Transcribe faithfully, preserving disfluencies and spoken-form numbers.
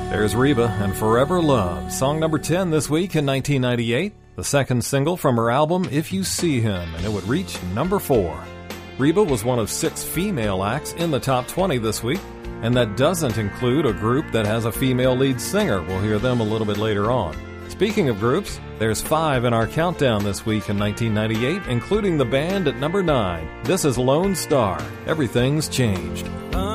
There's Reba and Forever Love, song number ten this week in nineteen ninety-eight, the second single from her album If You See Him, and it would reach number four. Reba was one of six female acts in the top twenty this week, and that doesn't include a group that has a female lead singer. We'll hear them a little bit later on. Speaking of groups, there's five in our countdown this week in nineteen ninety-eight, including the band at number nine. This is Lone Star, Everything's Changed.